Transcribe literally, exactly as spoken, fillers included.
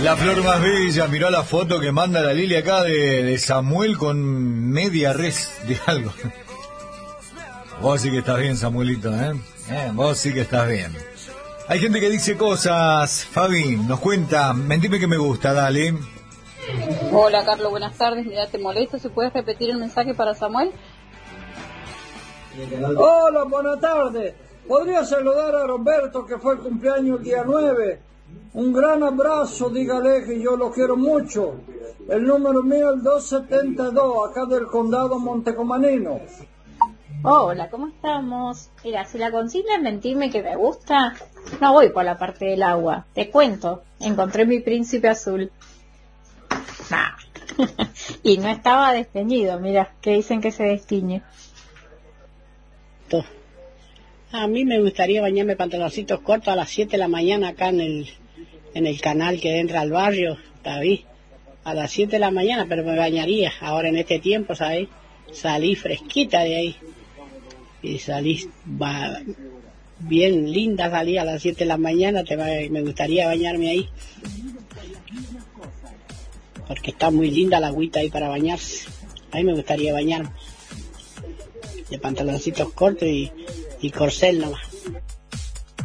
La flor más bella, miró la foto que manda la Lili acá de, de Samuel con media res de algo. Vos sí que estás bien, Samuelito, ¿eh? ¿eh? Vos sí que estás bien. Hay gente que dice cosas. Fabi, nos cuenta, mentime que me gusta, dale. Hola, Carlos, buenas tardes. Mira, te molesto, ¿si puedes repetir el mensaje para Samuel? Hola, buenas tardes. ¿Podría saludar a Roberto, que fue el cumpleaños el día nueve? Un gran abrazo, dígale que yo lo quiero mucho. El número mío es el doscientos setenta y dos, acá del condado Montecomanino. Hola, ¿cómo estamos? Mira, si la consigna es mentirme que me gusta, no voy por la parte del agua. Te cuento, encontré mi príncipe azul. Nah. Y no estaba desteñido, mira, que dicen que se destiñe. A mí me gustaría bañarme pantaloncitos cortos a las siete de la mañana acá en el en el canal que entra al barrio, David, a las siete de la mañana, pero me bañaría ahora en este tiempo, ¿sabes? Salí fresquita de ahí y salí va, bien linda, salí a las siete de la mañana, te, me gustaría bañarme ahí, porque está muy linda la agüita ahí para bañarse. A mí me gustaría bañarme de pantaloncitos cortos y, y corcel nomás.